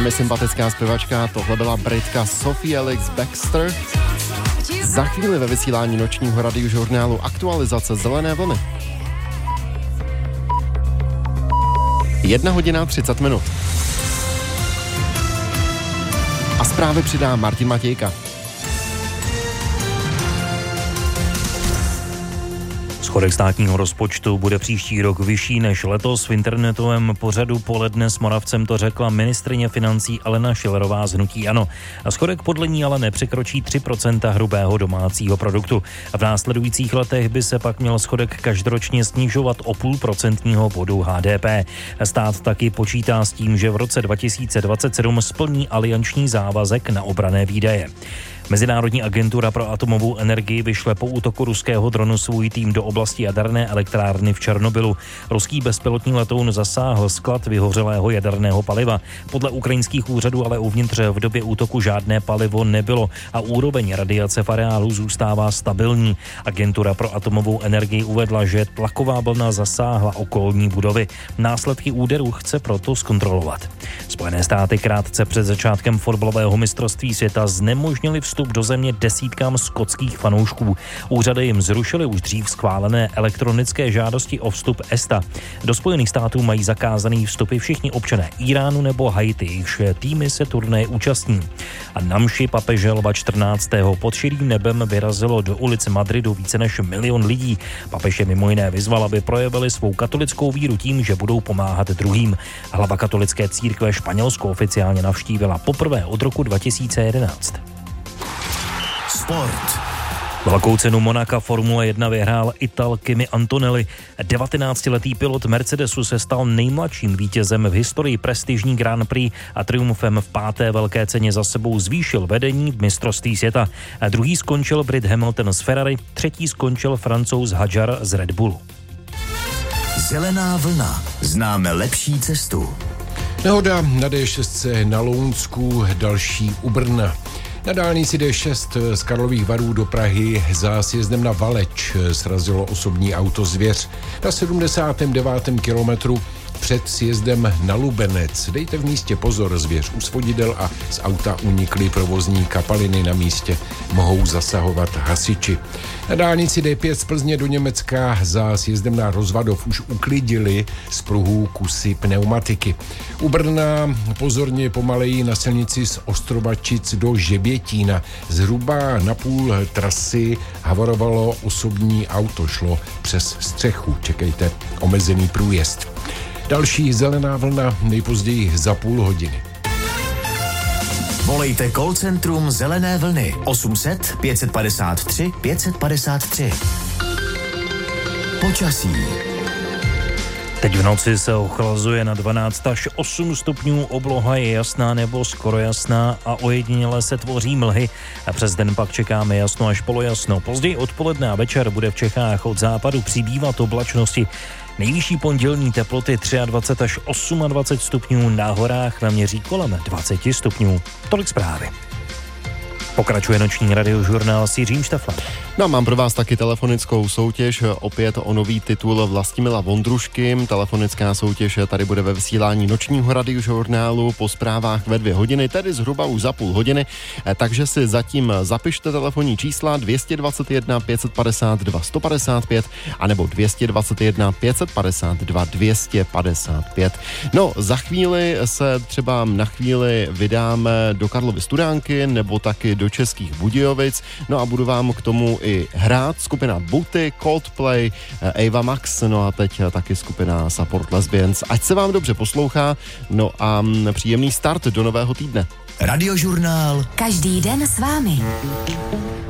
Velmi sympatická zpěvačka, tohle byla Britka Sophie Ellis Bextor. Za chvíli ve vysílání nočního radiožurnálu aktualizace Zelené vlny. 1:30. A zprávy přidá Martin Matějka. Schodek státního rozpočtu bude příští rok vyšší než letos. V internetovém pořadu Poledne s Moravcem to řekla ministryně financí Alena Schillerová z hnutí ANO. A schodek podle ní ale nepřekročí 3% hrubého domácího produktu. V následujících letech by se pak měl schodek každoročně snižovat o 0,5% bodu HDP. Stát taky počítá s tím, že v roce 2027 splní alianční závazek na obranné výdaje. Mezinárodní agentura pro atomovou energii vyšle po útoku ruského dronu svůj tým do oblasti jaderné elektrárny v Černobylu. Ruský bezpilotní letoun zasáhl sklad vyhořelého jaderného paliva. Podle ukrajinských úřadů ale uvnitř v době útoku žádné palivo nebylo a úroveň radiace v areálu zůstává stabilní. Agentura pro atomovou energii uvedla, že tlaková vlna zasáhla okolní budovy. Následky úderu chce proto zkontrolovat. Spojené státy krátce před začátkem fotbalového mistrovství světa znemožnili vstup do země desítkám skotských fanoušků. Úřady jim zrušily už dřív schválené elektronické žádosti o vstup ESTA. Do Spojených států mají zakázaný vstupy všichni občané Iránu nebo Haiti, jejichž týmy se turnaje účastní. A na mši papeže Lva 14. pod širým nebem vyrazilo do ulic Madridu více než 1 milion lidí. Papež je mimo jiné vyzval, aby projevili svou katolickou víru tím, že budou pomáhat druhým. Hlava katolické církve Španělsko oficiálně navštívila poprvé od roku 2011. Sport. Velkou cenu Monaka Formule 1 vyhrál Ital Kimi Antonelli. 19-letý pilot Mercedesu se stal nejmladším vítězem v historii prestižní Grand Prix a triumfem v 5. velké ceně za sebou zvýšil vedení v mistrovství světa. A druhý skončil Brit Hamilton z Ferrari, třetí skončil Francouz Hadjar z Red Bullu. Zelená vlna. Známe lepší cestu. Nehoda na D6 na Lounsku, další u Brna. Na dálnici D6 z Karlových Varů do Prahy za sjezdem na Valeč srazilo osobní auto Zvěř. Na 79. kilometru před sjezdem na Lubenec. Dejte v místě pozor, Zvěř u svodidel a z auta unikly provozní kapaliny. Na místě mohou zasahovat hasiči. Na dálnici D5 z Plzně do Německa za sjezdem na Rozvadov už uklidili z pruhů kusy pneumatiky. U Brna pozorně pomalejí na silnici z Ostrovačic do Žebětína. Zhruba na půl trasy havarovalo osobní auto, šlo přes střechu. Čekejte omezený průjezd. Další zelená vlna nejpozději za půl hodiny. Volejte call centrum Zelené vlny 800 553 553. Počasí. Teď v noci se ochlazuje na 12 až 8 stupňů, obloha je jasná nebo skoro jasná a ojediněle se tvoří mlhy. A přes den pak čekáme jasno až polojasno. Později odpoledne a večer bude v Čechách od západu přibývat oblačnosti. Nejvyšší pondělní teploty 23 až 28 stupňů, na horách naměří kolem 20 stupňů. Tolik zprávy. Pokračuje noční radiožurnál s Jiřím Šteflem. No, mám pro vás taky telefonickou soutěž, opět o nový titul Vlastimila Vondrušky. Telefonická soutěž tady bude ve vysílání nočního radiožurnálu po zprávách ve 2 hodiny, tedy zhruba už za půl hodiny, takže si zatím zapište telefonní čísla 221 552 155 anebo 221 552 255. No, za chvíli se třeba na chvíli vydáme do Karlovy Studánky nebo taky do Českých Budějovic, no a budu vám k tomu i hrát skupina Booty, Coldplay, Ava Max, no a teď taky skupina Support Lesbians. Ať se vám dobře poslouchá, no a příjemný start do nového týdne. Radiožurnál. Každý den s vámi.